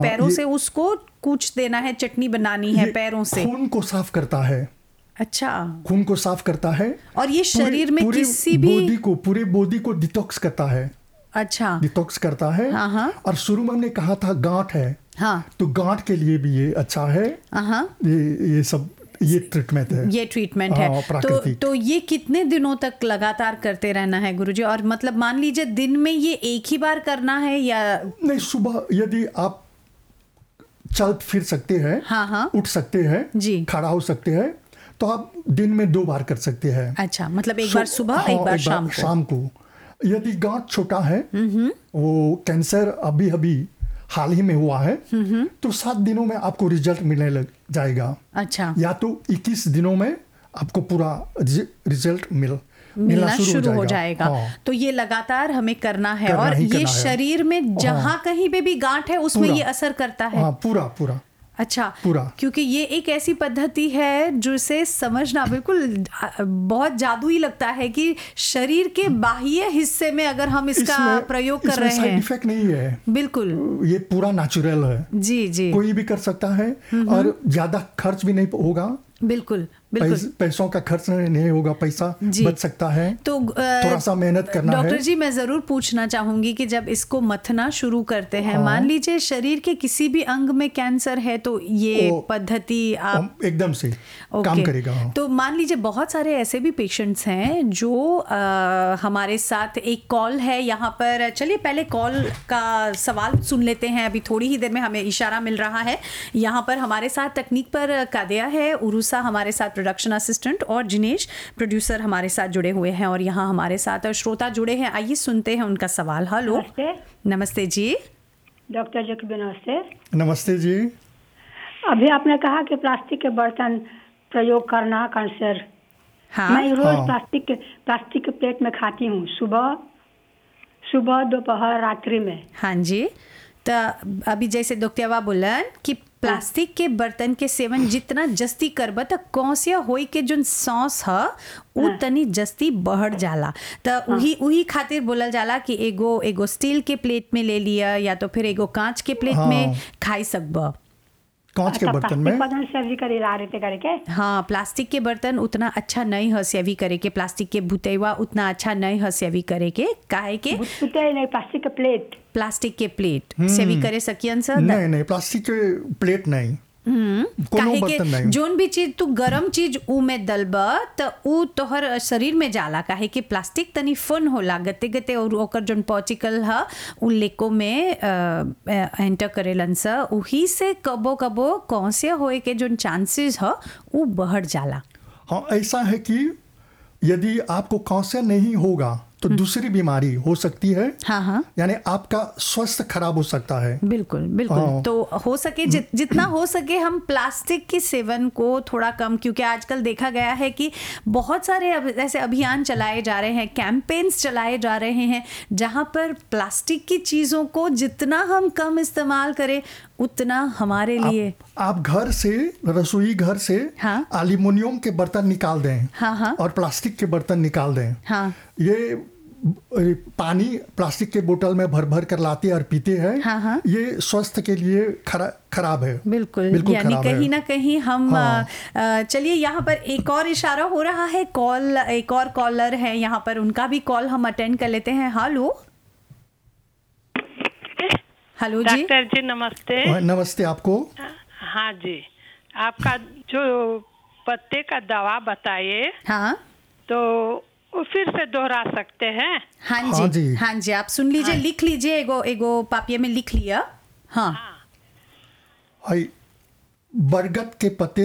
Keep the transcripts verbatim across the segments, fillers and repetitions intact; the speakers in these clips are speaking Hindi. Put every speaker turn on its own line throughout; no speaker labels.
पैरों
ये-
से उसको कूच देना है, चटनी बनानी है
ये
पैरों से।
खून को साफ करता है,
अच्छा।
खून को साफ करता है
और ये
पूरे-
शरीर में
पूरे
किसी भी
बॉडी को पूरे बॉडी को डिटॉक्स करता है,
अच्छा
डिटॉक्स करता है।
हाँ, हाँ।
और शुरू में हमने कहा था गांठ है,
हाँ
तो गांठ के लिए भी ये अच्छा है।
हाँ
ये ये सब ये ट्रीटमेंट है,
ये ट्रीटमेंट
हाँ,
है। तो
प्राकृतिक।
तो ये कितने दिनों तक लगातार करते रहना है गुरुजी? और मतलब मान लीजिए दिन में ये एक ही बार करना है या?
नहीं, सुबह यदि आप चल फिर सकते हैं,
हाँ, हाँ।
उठ सकते हैं
जी।
खड़ा हो सकते हैं, तो आप दिन में दो बार कर सकते हैं।
अच्छा, मतलब एक
सो-
बार सुबह,
हाँ,
एक बार शाम को।
शाम को। यदि गांठ छोटा है, वो कैंसर अभी अभी हाल ही में हुआ है, तो सात दिनों में आपको रिजल्ट मिलने लग जाएगा,
अच्छा,
या तो इक्कीस दिनों में आपको पूरा रिजल्ट मिल
मिलना शुरू हो जाएगा।
हाँ,
तो ये लगातार हमें करना है।
करना
और
ही
ये
करना है।
शरीर में जहां कहीं पे भी गांठ है उसमें
पूरा।
ये असर करता है।
हाँ, पूरा पूरा
अच्छा,
पूरा।
क्योंकि ये एक ऐसी पद्धति है जिसे समझना बिल्कुल बहुत जादुई लगता है कि शरीर के बाह्य हिस्से में अगर हम इसका
इसमें-
प्रयोग कर
इसमें
रहे
साइड
हैं।
इफेक्ट नहीं है,
बिल्कुल,
ये पूरा नेचुरल है,
जी जी,
कोई भी कर सकता है, और ज्यादा खर्च भी नहीं होगा,
बिल्कुल बिल्कुल।
पैस, पैसों का खर्च नहीं होगा, पैसा
जी।
बच सकता है,
तो अ,
थोड़ा सा मेहनत करना है।
डॉक्टर जी, मैं जरूर पूछना चाहूंगी कि जब इसको मथना शुरू करते हैं,
हाँ।
मान लीजिए शरीर के किसी भी अंग में कैंसर है, तो ये
ओ,
पद्धति आप
हम एकदम से
ओके।
काम करेगा। हाँ।
तो मान लीजिए बहुत सारे ऐसे भी पेशेंट्स हैं जो आ, हमारे साथ, एक कॉल है यहाँ पर। चलिए पहले कॉल का सवाल सुन लेते हैं, अभी थोड़ी ही देर में हमें इशारा मिल रहा है। यहाँ पर हमारे साथ तकनीक पर कादिया है, उरुसा हमारे साथ प्रोडक्शन असिस्टेंट, और जिनेश प्रोड्यूसर हमारे साथ जुड़े हुए हैं, और यहाँ हमारे साथ श्रोता जुड़े हैं। आइए सुनते हैं उनका सवाल। हेलो,
नमस्ते
नमस्ते जी।
डॉक्टर जी की नमस्ते।
नमस्ते जी।
अभी आपने कहा कि प्लास्टिक के बर्तन प्रयोग करना कैंसर।
हाँ
मैं रोज
हाँ।
प्लास्टिक के प्लास्टिक के प्लेट में खाती हूँ, सुबह सुबह दोपहर रात्रि में।
हाँ जी। तो अभी जैसे दोक्तियावा बोलन कि प्लास्टिक के बर्तन के सेवन जितना जस्ती करब त कौसिया होई के जोन सांस ह उ तनी जस्ती बढ़ जाला। त उही उही खातिर बोलल जाला कि एगो एगो स्टील के प्लेट में ले लिया, या तो फिर एगो कांच के प्लेट
हाँ।
में खाई सकब।
कांच के
अच्छा,
बर्तन
प्लास्टिक
में
बर्तन से भी करे ला रहे करे के।
हाँ, प्लास्टिक के बर्तन उतना अच्छा नहीं है सेवी करे के, प्लास्टिक के भुतैवा उतना अच्छा नहीं है सेवी करे के, काहे के
बुझते नहीं, प्लास्टिक के प्लेट।
प्लास्टिक के प्लेट सेवी करे सकियन सर।
नहीं नहीं, प्लास्टिक के प्लेट नहीं, कोनो
काहे
बर्तन
के
नहीं।
जोन भी चीज तू गरम चीज ऊ में दलब त ऊ तोहर शरीर में जाला, काहे कि प्लास्टिक तनी फन होला गते गते, और ओकर जोन पार्टिकल ह ऊ लेको में एंटर करेलन स, उही से कबो कबो कौसे होए के जोन चांसेस ह ऊ बढ़ जाला।
हाँ, ऐसा है कि यदि आपको कैंसर नहीं होगा तो दूसरी बीमारी हो सकती है,
हाँ हाँ,
यानी आपका स्वास्थ्य खराब हो सकता है।
बिल्कुल बिल्कुल।
हाँ।
तो हो सके जि, जितना हो सके हम प्लास्टिक के सेवन को थोड़ा कम, क्योंकि आजकल देखा गया है कि बहुत सारे अब ऐसे अभियान चलाए जा रहे हैं, कैंपेन्स चलाए जा रहे हैं, जहां पर प्लास्टिक की चीज़ों को जितना हम कम इस्तेमाल करें उतना हमारे लिए।
आप, आप घर से, रसोई घर से
हाँ।
एल्युमिनियम के बर्तन निकाल दें,
हाँ, हाँ।
और प्लास्टिक के बर्तन निकाल दें।
हाँ
ये पानी प्लास्टिक के बोतल में भर भर कर लाते हैं और पीते हैं।
हाँ, हाँ।
ये स्वास्थ्य के लिए खरा, खराब है,
बिल्कुल,
बिल्कुल
यानी
खराब है।
कहीं ना कहीं हम
हाँ।
अ, चलिए यहाँ पर एक और इशारा हो रहा है, कॉल, एक और कॉलर है यहाँ पर, उनका भी कॉल हम अटेंड कर लेते हैं। हेलो हेलो जी।
डॉक्टर जी नमस्ते।
हाँ, नमस्ते आपको।
हाँ जी, आपका जो पत्ते का दवा बताइए
हाँ
तो वो फिर से दोहरा सकते हैं?
हाँ
हाँ
जी,
जी।
हाँ जी, आप सुन लीजिए, लिख लीजिए, एगो एगो पापिये में लिख लिया। हाँ,
हाय, बरगद के पत्ते,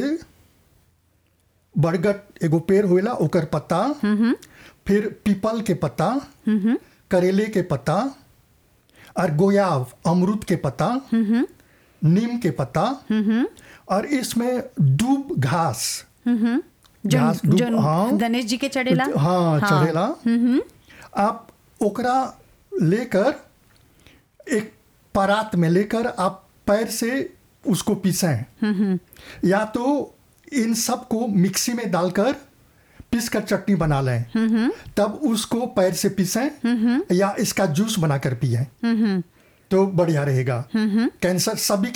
बरगद एगो पेड़ होएला, ओकर पत्ता, फिर पीपल के पत्ता, करेले के पत्ता, और गोयाव अमरूद के पत्ता, नीम के पत्ता, और इसमें दूब घास, घास
जो
दूब,
जो
हाँ,
गणेश जी के चढ़ेला।
हाँ, चढ़ेला। आप ओकरा लेकर एक परात में लेकर आप पैर से उसको पीसें, या तो इन सब को मिक्सी में डालकर पीस कर चटनी बना लें, तब उसको पैर से पीसें, या इसका जूस बनाकर पिएं। तो बढ़िया रहेगा। कैंसर सभी